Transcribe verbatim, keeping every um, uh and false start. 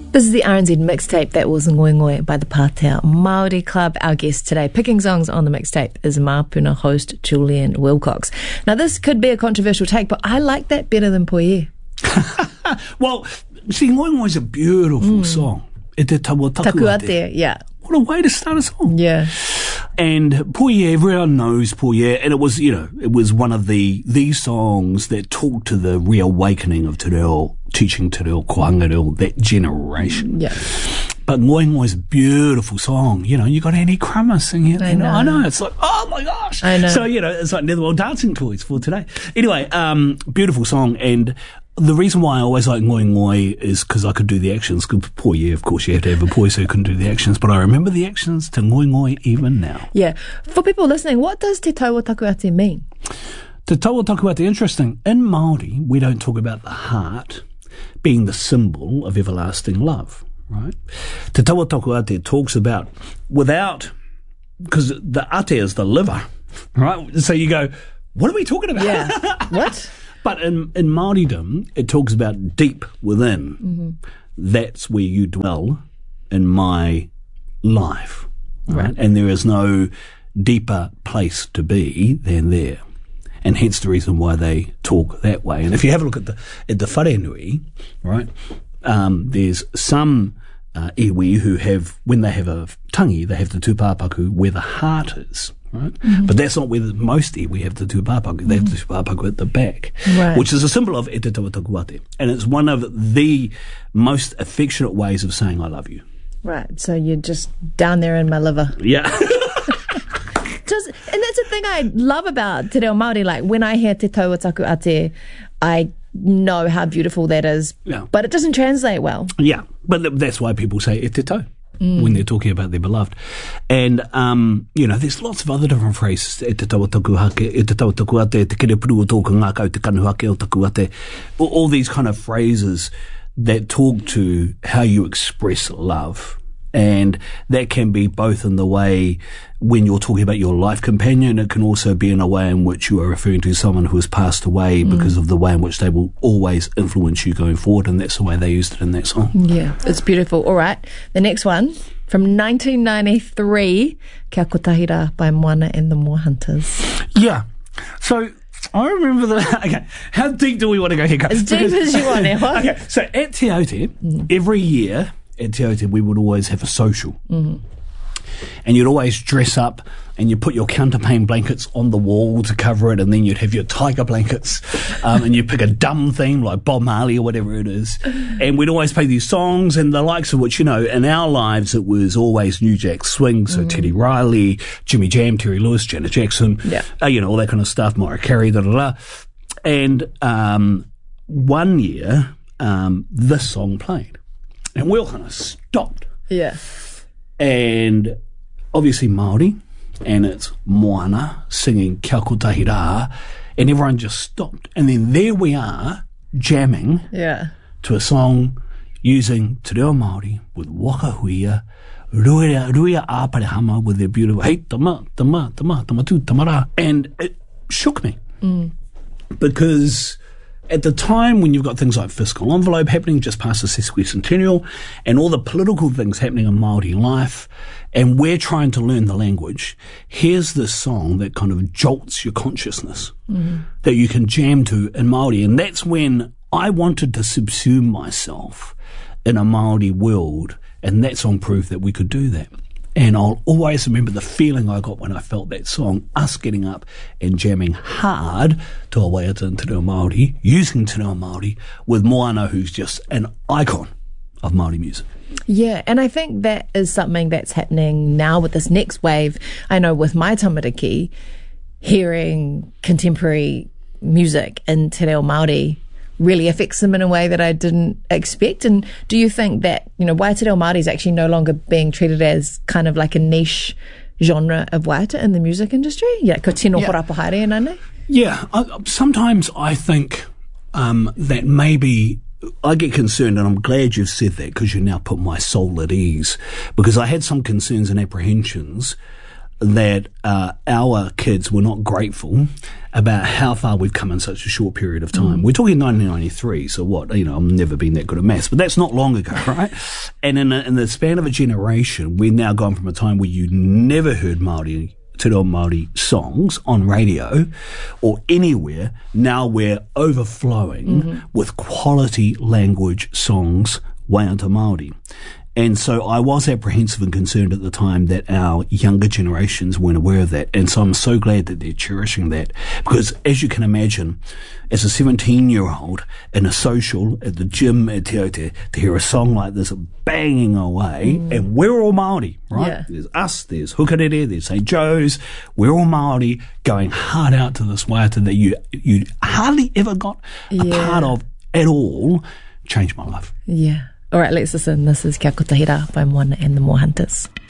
This is the R N Z mixtape. That was Ngoi Ngoi by the Pātea Māori Club. Our guest today, picking songs on the mixtape, is Mapuna host Julian Wilcox. Now, this could be a controversial take, but I like that better than Poie. Well, see, Ngoi Ngoi is a beautiful mm. song. E te taua taku ate. Yeah. What a way to start a song. Yeah. And Poie, everyone knows Poie, and it was, you know, it was one of the these songs that talked to the reawakening of te reo, teaching te reo, kohanga reo, that generation. Yeah. But Ngoi Ngoi is a beautiful song. You know, you got Annie Crummer singing it. I you know. know. I know. It's like, oh my gosh. I know. So, you know, it's like Netherwell dancing toys for today. Anyway, um, beautiful song. And the reason why I always like Ngoi Ngoi is because I could do the actions. Good Poie, of course, you have to have a Poie so you couldn't do the actions. But I remember the actions to Ngoi Ngoi even now. Yeah. For people listening, what does te taua taku ate mean? Te taua taku ate, interesting. In Māori, we don't talk about the heart being the symbol of everlasting love, right? Te taua taku ate talks about without, because the ate is the liver, right? So you go, what are we talking about? Yeah. What? But in, in Māoridom, it talks about deep within. Mm-hmm. That's where you dwell in my life. Right? right? And there is no deeper place to be than there. And hence the reason why they talk that way. And if you have a look at the at the wharenui, right, um, there's some uh, iwi who have, when they have a tangi, they have the tūpāpaku where the heart is. Right, mm-hmm. But that's not where the, most iwi have the tūpāpaku. They have the tūpāpaku at the back, right. Which is a symbol of e te taua taku ate. And it's one of the most affectionate ways of saying I love you. Right, so you're just down there in my liver. Yeah. Just, and that's the thing I love about te reo Māori. Like, when I hear te taua taku ate, I know how beautiful that is, yeah. But it doesn't translate well. Yeah, but that's why people say e te tau. Mm. When they're talking about their beloved. And, um, you know, there's lots of other different phrases. E te taua taku hake, e te taua taku ate, te kere puru o tōku ngā kau, te kanu hake o taku ate. All, all these kind of phrases that talk to how you express love. And that can be both in the way when you're talking about your life companion, it can also be in a way in which you are referring to someone who has passed away mm. because of the way in which they will always influence you going forward, and that's the way they used it in that song. Yeah, it's beautiful. All right, the next one from nineteen ninety-three, Kia Kotahira by Moana and the Moa Hunters. Yeah, so I remember that. Okay, how deep do we want to go here, guys? As deep as you want, Ewa. Okay, so at Te Aute, mm. every year at Te Aute we would always have a social. Mm-hmm. And you'd always dress up and you put your counterpane blankets on the wall to cover it, and then you'd have your tiger blankets, um, and you'd pick a dumb theme like Bob Marley or whatever it is. And we'd always play these songs, and the likes of which, you know, in our lives it was always New Jack Swing, so mm. Teddy Riley, Jimmy Jam, Terry Lewis, Janet Jackson, yeah. uh, you know, all that kind of stuff, Mariah Carey, da da da. And um, one year, um, this song played, and we all kind of stopped. Yeah. And obviously Māori, and it's Moana singing Kia Kotahira, and everyone just stopped. And then there we are, jamming yeah. to a song using te reo Māori with Waka Huia, Ruia, Ruia Āparehama with their beautiful, hey, tama, tama, tama, tama tu, tamara. And it shook me. Mm. Because at the time when you've got things like fiscal envelope happening just past the sesquicentennial and all the political things happening in Māori life, and we're trying to learn the language, here's this song that kind of jolts your consciousness mm-hmm. that you can jam to in Māori. And that's when I wanted to subsume myself in a Māori world, and that song proved that we could do that. And I'll always remember the feeling I got when I felt that song, us getting up and jamming hard to a waiata in Te Reo Māori, using Te Reo Māori, with Moana, who's just an icon of Māori music. Yeah, and I think that is something that's happening now with this next wave. I know with my tamariki, hearing contemporary music in Te Reo Māori really affects them in a way that I didn't expect. And do you think that, you know, waiata reo Māori is actually no longer being treated as kind of like a niche genre of waiata in the music industry? Yeah, ko tino yeah. horapa haere nane? Yeah, I, sometimes I think um, that maybe I get concerned, and I'm glad you've said that because you now put my soul at ease, because I had some concerns and apprehensions that uh, our kids were not grateful about how far we've come in such a short period of time. Mm. We're talking nineteen ninety-three, so what? You know, I've never been that good at maths, but that's not long ago, right? And in, a, in the span of a generation, we've now gone from a time where you never heard Māori, Te Reo Māori songs on radio or anywhere. Now we're overflowing mm-hmm. with quality language songs waiata Māori. And so I was apprehensive and concerned at the time that our younger generations weren't aware of that. And so I'm so glad that they're cherishing that. Because as you can imagine, as a seventeen-year-old in a social, at the gym at Te Aute, to hear a song like this banging away, mm. and we're all Māori, right? Yeah. There's us, there's Hukarere, there's Saint Joe's, we're all Māori going hard out to this waiata that you, you hardly ever got a yeah. part of at all, changed my life. Yeah. All right, let's listen. This is Kia Kotahira by Moana and the More Hunters.